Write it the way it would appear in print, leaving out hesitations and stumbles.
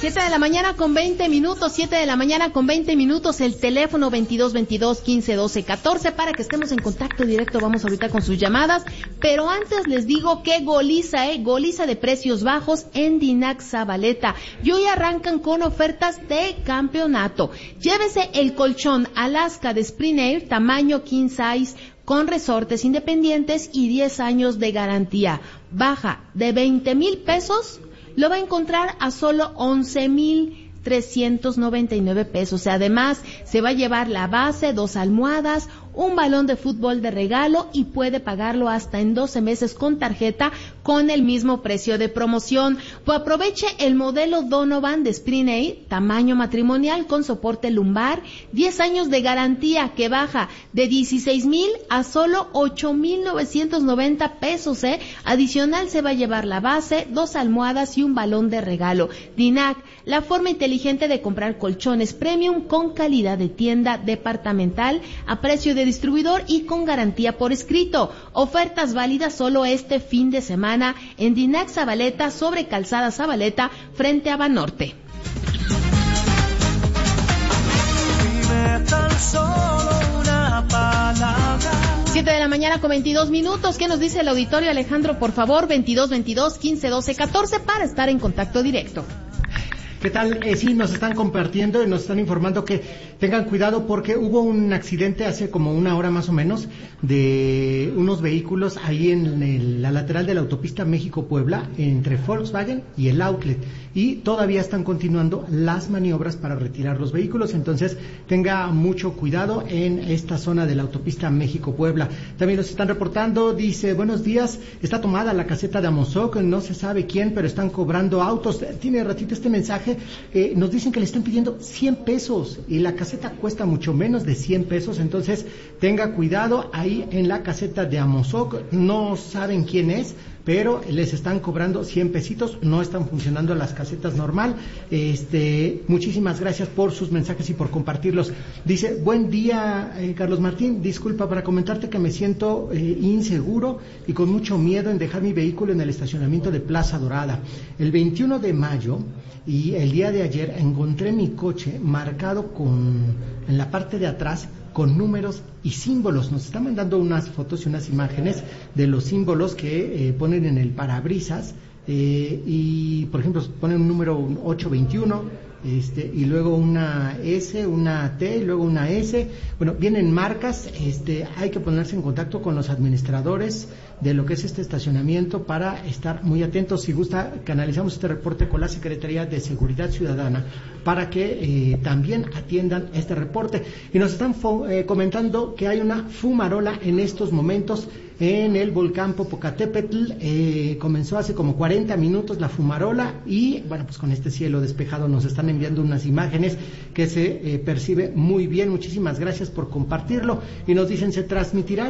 7 de la mañana con 20 minutos, 7 de la mañana con 20 minutos, el teléfono 2222-1512-14 para que estemos en contacto directo. Vamos ahorita con sus llamadas, pero antes les digo que goliza de precios bajos en Dinac Zabaleta. Y hoy arrancan con ofertas de campeonato. Llévese el colchón Alaska de Spring Air, tamaño king size, con resortes independientes y 10 años de garantía. Baja de 20,000 pesos, lo va a encontrar a solo 11,399 pesos. Además, se va a llevar la base, 2 almohadas, un balón de fútbol de regalo y puede pagarlo hasta en 12 meses con tarjeta con el mismo precio de promoción. Pues aproveche el modelo Donovan de Spring Air, tamaño matrimonial con soporte lumbar, 10 años de garantía, que baja de 16,000 a solo 8,990 pesos. Adicional se va a llevar la base, 2 almohadas y un balón de regalo. Dinac, la forma inteligente de comprar colchones premium con calidad de tienda departamental a precio de distribuidor y con garantía por escrito. Ofertas válidas solo este fin de semana en Dinac Zabaleta, sobre Calzada Zabaleta, frente a Banorte. Dime tan solo una palabra. 7 de la mañana con 22 minutos. ¿Qué nos dice el auditorio, Alejandro? Por favor, 2222-1512-14 para estar en contacto directo. ¿Qué tal? Sí, nos están compartiendo y nos están informando que tengan cuidado porque hubo un accidente hace como una hora más o menos de unos vehículos ahí en la lateral de la autopista México-Puebla entre Volkswagen y el Outlet, y todavía están continuando las maniobras para retirar los vehículos, entonces tenga mucho cuidado en esta zona de la autopista México-Puebla. También nos están reportando, dice, buenos días, está tomada la caseta de Amozoc, no se sabe quién, pero están cobrando autos. Tiene ratito este mensaje. Nos dicen que le están pidiendo 100 pesos y la caseta cuesta mucho menos de 100 pesos, entonces tenga cuidado ahí en la caseta de Amozoc. No saben quién es, pero les están cobrando 100 pesitos, no están funcionando las casetas normal. Muchísimas gracias por sus mensajes y por compartirlos. Dice, buen día, Carlos Martín, disculpa para comentarte que me siento inseguro y con mucho miedo en dejar mi vehículo en el estacionamiento de Plaza Dorada. El 21 de mayo y el día de ayer encontré mi coche marcado en la parte de atrás con números y símbolos. Nos están mandando unas fotos y unas imágenes de los símbolos que ponen en el parabrisas, y por ejemplo ponen un número 821, y luego una S, una T, y luego una S. Bueno, vienen marcas. Hay que ponerse en contacto con los administradores de lo que es este estacionamiento para estar muy atentos. Si gusta, canalizamos este reporte con la Secretaría de Seguridad Ciudadana para que también atiendan este reporte. Y nos están comentando que hay una fumarola en estos momentos en el volcán Popocatépetl. Comenzó hace como 40 minutos la fumarola y bueno, pues con este cielo despejado nos están enviando unas imágenes que se percibe muy bien. Muchísimas gracias por compartirlo y nos dicen, se transmitirá